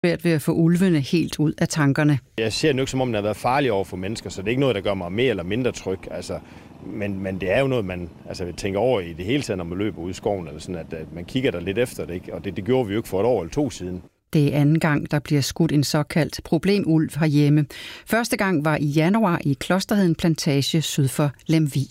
svært ved at få ulvene helt ud af tankerne. Jeg ser det ikke, som om den har været farlig over for mennesker, så det er ikke noget, der gør mig mere eller mindre tryg. Altså, men det er jo noget, man tænker over i det hele taget, når man løber ud i skoven, eller sådan, at man kigger der lidt efter det, ikke? Og det gjorde vi jo ikke for et år eller to siden. Det er anden gang, der bliver skudt en såkaldt problemulv herhjemme. Første gang var i januar i Klosterheden Plantage syd for Lemvig.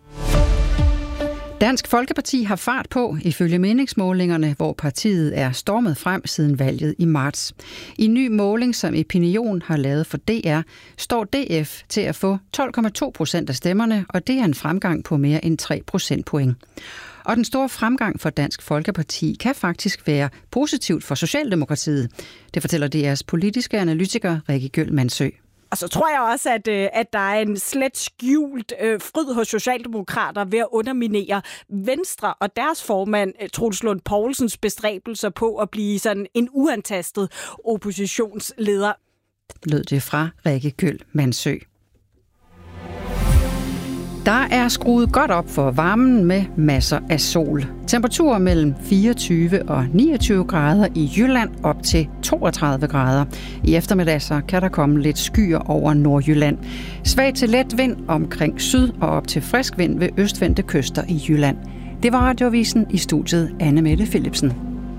Dansk Folkeparti har fart på, ifølge meningsmålingerne, hvor partiet er stormet frem siden valget i marts. I en ny måling, som Epinion har lavet for DR, står DF til at få 12,2% af stemmerne, og det er en fremgang på mere end 3 procentpoint. Og den store fremgang for Dansk Folkeparti kan faktisk være positivt for Socialdemokratiet. Det fortæller DR's politiske analytiker Rikke Gjøl Mansø. Og så tror jeg også, at der er en slet skjult fryd hos socialdemokrater ved at underminere Venstre og deres formand, Troels Lund Poulsens bestræbelser på at blive sådan en uantastet oppositionsleder. Lød det fra Rikke Gjøl Mansø. Der er skruet godt op for varmen med masser af sol. Temperaturer mellem 24 og 29 grader i Jylland op til 32 grader. I eftermiddag så kan der komme lidt skyer over Nordjylland. Svag til let vind omkring syd og op til frisk vind ved østvendte kyster i Jylland. Det var Radioavisen, i studiet Anne Mette Philipsen.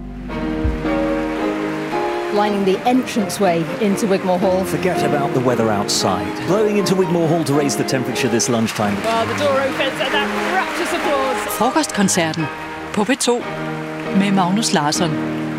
Lining the entranceway into Wigmore Hall. Forget about the weather outside. Blowing into Wigmore Hall to raise the temperature this lunchtime. Well, the door opens and that rapturous applause. Frokostkoncerten på P2 med Magnus Larsson.